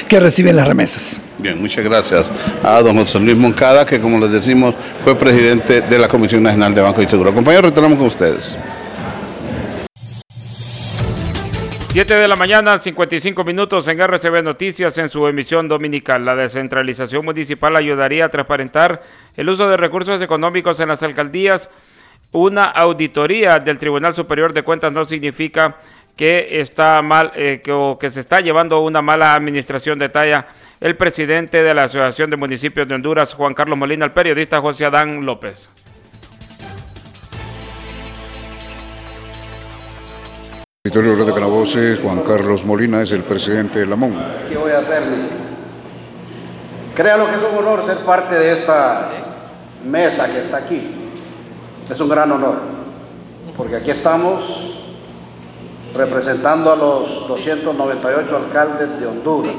que reciben las remesas. Bien, muchas gracias a don José Luis Moncada, que como les decimos, fue presidente de la Comisión Nacional de Banco y Seguro. Compañeros, retornamos con ustedes. 7 de la mañana, 55 minutos en RCB Noticias en su emisión dominical. La descentralización municipal ayudaría a transparentar el uso de recursos económicos en las alcaldías. Una auditoría del Tribunal Superior de Cuentas no significa que está mal, que se está llevando una mala administración, detalla el presidente de la Asociación de Municipios de Honduras, Juan Carlos Molina, al periodista José Adán López. Territorio de Canaboces, Juan Carlos Molina es el presidente de la MON. ¿Qué voy a hacer? Créalo que es un honor ser parte de esta mesa que está aquí. Es un gran honor, porque aquí estamos representando a los 298 alcaldes de Honduras.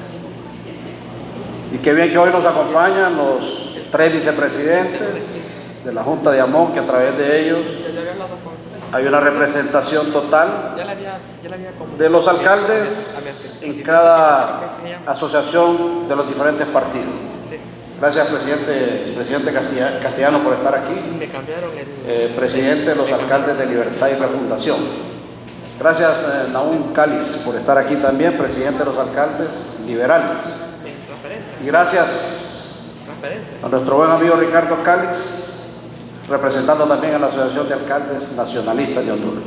Y qué bien que hoy nos acompañan los 3 vicepresidentes de la Junta de Amón, que a través de ellos hay una representación total de los alcaldes en cada asociación de los diferentes partidos. Gracias, presidente Castellano, por estar aquí. Presidente de los alcaldes de Libertad y Refundación. Gracias, Naúm Calix, por estar aquí también, presidente de los alcaldes liberales. Y gracias a nuestro buen amigo Ricardo Calix, representando también a la Asociación de Alcaldes Nacionalistas de Honduras.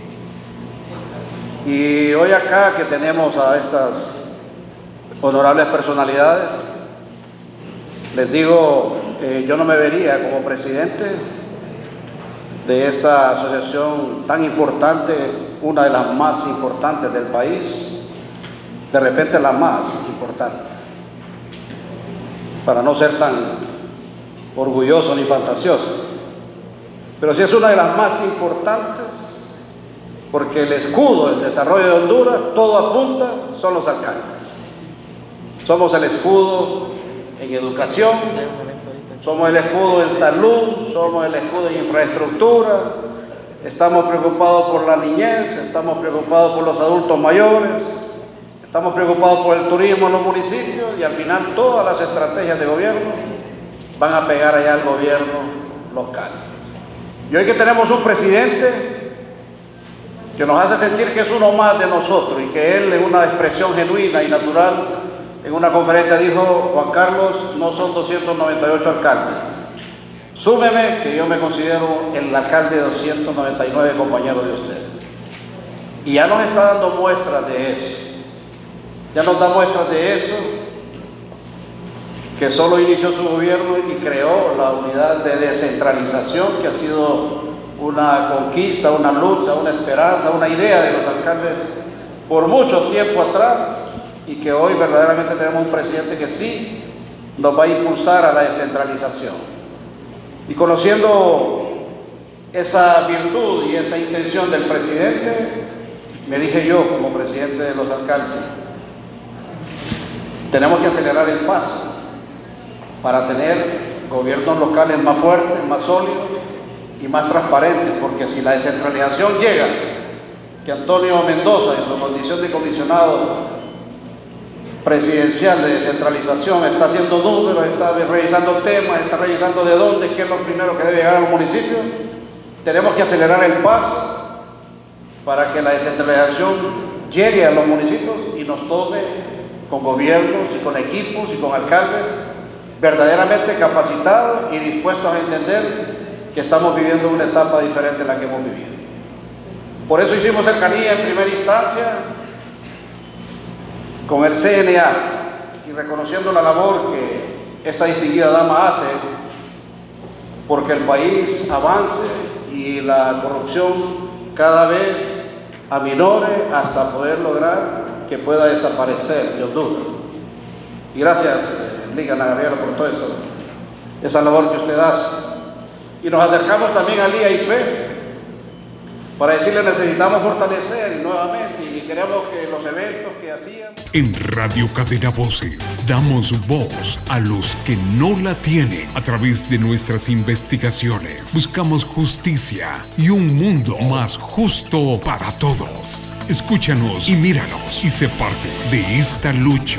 Y hoy acá que tenemos a estas honorables personalidades, les digo, yo no me vería como presidente de esta asociación tan importante, una de las más importantes del país, de repente la más importante, para no ser tan orgulloso ni fantasioso. Pero sí es una de las más importantes, porque el escudo del desarrollo de Honduras, todo apunta, son los alcaldes. Somos el escudo en educación, somos el escudo en salud, somos el escudo en infraestructura, estamos preocupados por la niñez, estamos preocupados por los adultos mayores, estamos preocupados por el turismo en los municipios, y al final todas las estrategias de gobierno van a pegar allá al gobierno local. Y hoy que tenemos un presidente que nos hace sentir que es uno más de nosotros y que él, en una expresión genuina y natural, en una conferencia dijo: Juan Carlos, no son 298 alcaldes, súmeme que yo me considero el alcalde de 299 compañeros de ustedes. Y ya nos está dando muestras de eso, ya nos da muestras de eso, que solo inició su gobierno y creó la unidad de descentralización, que ha sido una conquista, una lucha, una esperanza, una idea de los alcaldes por mucho tiempo atrás, y que hoy verdaderamente tenemos un presidente que sí nos va a impulsar a la descentralización. Y conociendo esa virtud y esa intención del presidente, me dije yo como presidente de los alcaldes, tenemos que acelerar el paso para tener gobiernos locales más fuertes, más sólidos y más transparentes, porque si la descentralización llega, que Antonio Mendoza en su condición de comisionado presidencial de descentralización está haciendo números, está revisando temas, está revisando de dónde, qué es lo primero que debe llegar a los municipios, tenemos que acelerar el paso para que la descentralización llegue a los municipios y nos tome con gobiernos y con equipos y con alcaldes verdaderamente capacitados y dispuestos a entender que estamos viviendo una etapa diferente a la que hemos vivido. Por eso hicimos cercanía en primera instancia con el CNA, y reconociendo la labor que esta distinguida dama hace porque el país avance y la corrupción cada vez aminore hasta poder lograr que pueda desaparecer de Honduras. Y gracias, Liga Nagarriera, por todo eso, esa labor que usted hace. Y nos acercamos también al IAIP para decirle: necesitamos fortalecer nuevamente, y queremos que los eventos que hacíamos. En Radio Cadena Voces damos voz a los que no la tienen. A través de nuestras investigaciones buscamos justicia y un mundo más justo para todos. Escúchanos y míranos y sé parte de esta lucha.